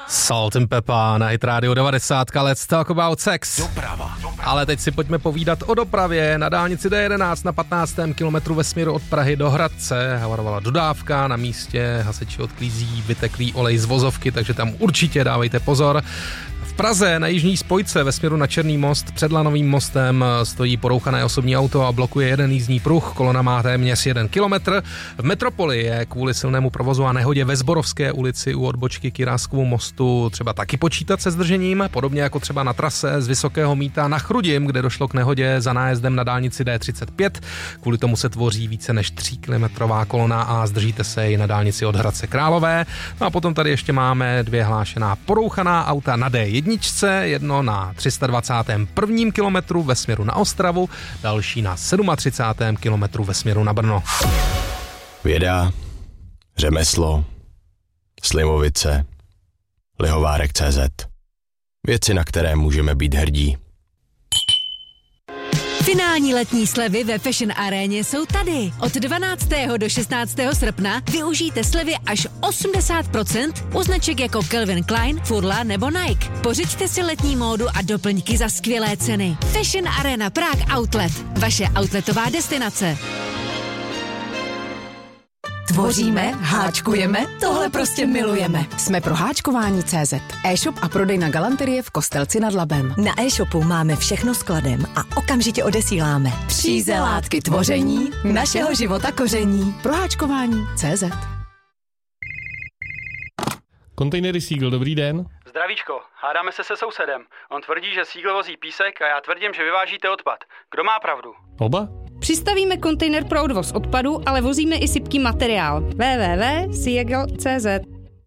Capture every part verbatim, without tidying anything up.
Salt and Pepper na Hit Radio devadesát, let's talk about sex. Doprava. Ale teď si pojďme povídat o dopravě. Na dálnici D jedenáct na patnáctém kilometru ve směru od Prahy do Hradce havarovala dodávka, na místě hasiči odklízí vyteklý olej z vozovky, takže tam určitě dávejte pozor. V Praze na jižní spojce ve směru na Černý most před Lanovým mostem stojí porouchané osobní auto a blokuje jeden jízdní pruh, kolona má téměř jeden kilometr. V metropoli je kvůli silnému provozu a nehodě ve Zborovské ulici u odbočky k Jiráskovu mostu třeba taky počítat se zdržením, podobně jako třeba na trase z Vysokého Mýta na Chrudim, kde došlo k nehodě za nájezdem na dálnici D třicet pět. Kvůli tomu se tvoří více než tříkilometrová kolona a zdržíte se i na dálnici od Hradce Králové. No a potom tady ještě máme dvě hlášená porouchaná auta na D jedna, jedno na tři sta dvacátém prvním kilometru ve směru na Ostravu, další na třicátém sedmém kilometru ve směru na Brno. Věda, řemeslo, Slimovice, Lihovárek tečka cé zet. Věci, na které můžeme být hrdí. Finální letní slevy ve Fashion Aréně jsou tady. Od dvanáctého do šestnáctého srpna využijte slevy až osmdesát procent u značek jako Calvin Klein, Furla nebo Nike. Pořiďte si letní módu a doplňky za skvělé ceny. Fashion Arena Prague Outlet. Vaše outletová destinace. Tvoříme, háčkujeme, tohle prostě milujeme. Jsme pro háčkování tečka cé zet. E-shop a prodej na galanterie v Kostelci nad Labem. Na e-shopu máme všechno skladem a okamžitě odesíláme. Příze látky tvoření, našeho života koření. Pro háčkování tečka cé zet. Kontejnery Siegl, dobrý den. Zdravíčko, hádáme se se sousedem. On tvrdí, že Siegl vozí písek a já tvrdím, že vyvážíte odpad. Kdo má pravdu? Oba? Přistavíme kontejner pro odvoz odpadu, ale vozíme i sypký materiál. w w w tečka siegl tečka cé zet.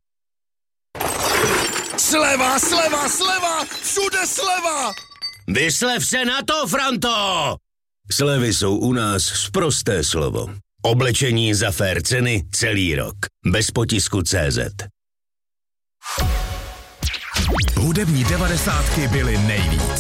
Sleva, sleva, sleva! Všude sleva! Vyslev se na to, Franto! Slevy jsou u nás sprosté slovo. Oblečení za fér ceny celý rok. Bez potisku tečka cé zet. Hudební devadesátky byly nejvíc.